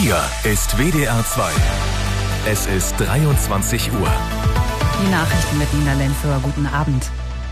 Hier ist WDR 2. Es ist 23 Uhr. Die Nachrichten mit Nina Lenföhr. Guten Abend.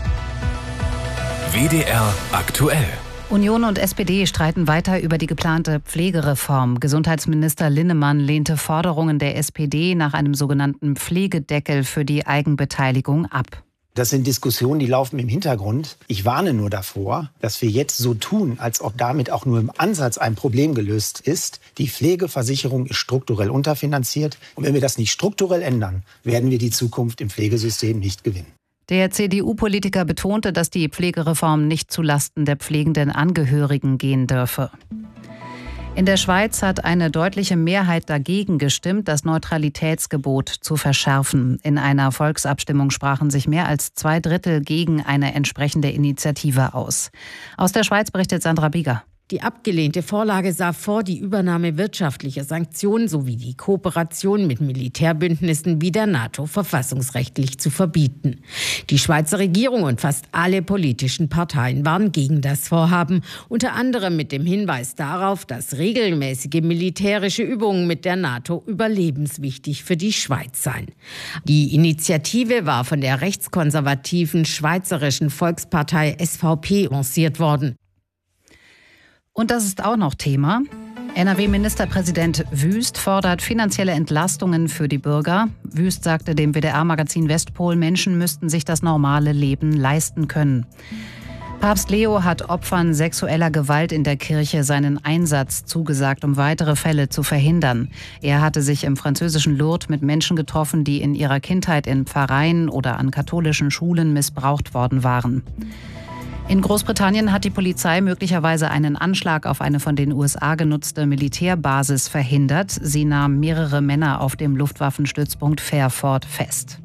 WDR aktuell. Union und SPD streiten weiter über die geplante Pflegereform. Gesundheitsminister Linnemann lehnte Forderungen der SPD nach einem sogenannten Pflegedeckel für die Eigenbeteiligung ab. Das sind Diskussionen, die laufen im Hintergrund. Ich warne nur davor, dass wir jetzt so tun, als ob damit auch nur im Ansatz ein Problem gelöst ist. Die Pflegeversicherung ist strukturell unterfinanziert. Und wenn wir das nicht strukturell ändern, werden wir die Zukunft im Pflegesystem nicht gewinnen. Der CDU-Politiker betonte, dass die Pflegereform nicht zulasten der pflegenden Angehörigen gehen dürfe. In der Schweiz hat eine deutliche Mehrheit dagegen gestimmt, das Neutralitätsgebot zu verschärfen. In einer Volksabstimmung sprachen sich mehr als 2/3 gegen eine entsprechende Initiative aus. Aus der Schweiz berichtet Sandra Bieger. Die abgelehnte Vorlage sah vor, die Übernahme wirtschaftlicher Sanktionen sowie die Kooperation mit Militärbündnissen wie der NATO verfassungsrechtlich zu verbieten. Die Schweizer Regierung und fast alle politischen Parteien waren gegen das Vorhaben, unter anderem mit dem Hinweis darauf, dass regelmäßige militärische Übungen mit der NATO überlebenswichtig für die Schweiz seien. Die Initiative war von der rechtskonservativen Schweizerischen Volkspartei SVP lanciert worden. Und das ist auch noch Thema. NRW-Ministerpräsident Wüst fordert finanzielle Entlastungen für die Bürger. Wüst sagte dem WDR-Magazin Westpol, Menschen müssten sich das normale Leben leisten können. Papst Leo hat Opfern sexueller Gewalt in der Kirche seinen Einsatz zugesagt, um weitere Fälle zu verhindern. Er hatte sich im französischen Lourdes mit Menschen getroffen, die in ihrer Kindheit in Pfarreien oder an katholischen Schulen missbraucht worden waren. In Großbritannien hat die Polizei möglicherweise einen Anschlag auf eine von den USA genutzte Militärbasis verhindert. Sie nahm mehrere Männer auf dem Luftwaffenstützpunkt Fairford fest.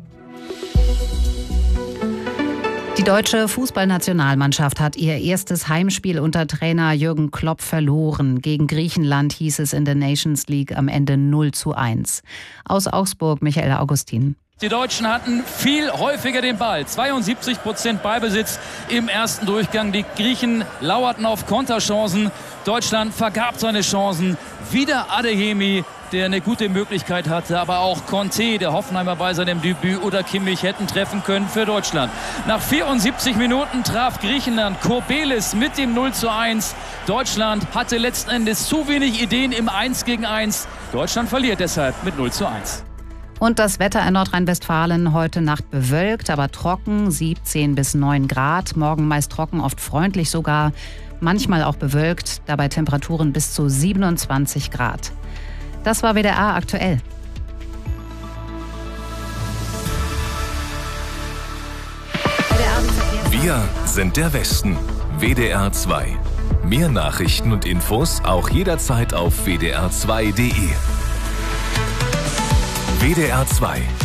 Die deutsche Fußballnationalmannschaft hat ihr erstes Heimspiel unter Trainer Jürgen Klopp verloren. Gegen Griechenland hieß es in der Nations League am Ende 0:1. Aus Augsburg Michael Augustin. Die Deutschen hatten viel häufiger den Ball. 72% Ballbesitz im ersten Durchgang. Die Griechen lauerten auf Konterchancen. Deutschland vergab seine Chancen. Wieder Adeyemi, der eine gute Möglichkeit hatte. Aber auch Conte, der Hoffenheimer bei seinem Debüt, oder Kimmich hätten treffen können für Deutschland. Nach 74 Minuten traf Griechenland Kourbelis mit dem 0:1. Deutschland hatte letzten Endes zu wenig Ideen im 1-gegen-1. Deutschland verliert deshalb mit 0:1. Und das Wetter in Nordrhein-Westfalen: heute Nacht bewölkt, aber trocken, 17 bis 9 Grad. Morgen meist trocken, oft freundlich sogar, manchmal auch bewölkt, dabei Temperaturen bis zu 27 Grad. Das war WDR aktuell. Wir sind der Westen. WDR 2. Mehr Nachrichten und Infos auch jederzeit auf wdr2.de. WDR 2